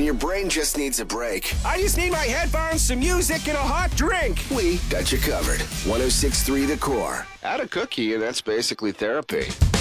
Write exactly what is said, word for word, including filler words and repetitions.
when your brain just needs a break. I just need my headphones, some music, and a hot drink. We got you covered. one oh six point three The Core. Add a cookie, and that's basically therapy.